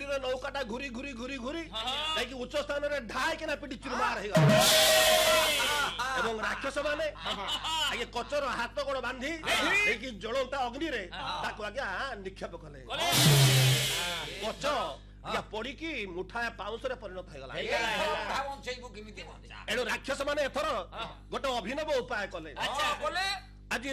ଅଗ୍ନିରେ ନୌକାଟା ଘୁରି ଘୁରି ଘୁରି ଘୁରି ଯାଇକି ଉଚ୍ଚ ସ୍ଥାନରେ ଢାଇକିନା ପିଟି ଚୁରମାର ହେଇଗଲା। ଏବଂ ରାକ୍ଷସ ମାନେ ଆଜ୍ଞା କଚର ହାତ ଗୋଡ ବାନ୍ଧି ଦେଇକି ଜ୍ୱଳନ୍ତା ଅଗ୍ନିରେ ତାକୁ ଆଜ୍ଞା ନିକ୍ଷେପ କଲେ। କଚ ପଡିକି ମୁଠାଏ ପାଉଁଶରେ ପରିଣତ ହେଇଗଲା। ଏଣୁ ରାକ୍ଷସ ମାନେ ଏଥର ଗୋଟେ ଅଭିନବ ଉପାୟ କଲେ।